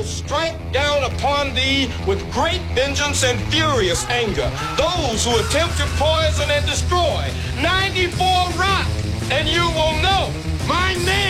will strike down upon thee with great vengeance and furious anger those who attempt to poison and destroy 94 Rock, and you will know my name.